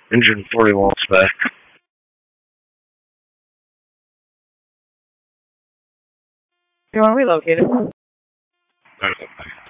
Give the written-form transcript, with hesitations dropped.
Engine 40 volts back. You want to relocate it? Okay.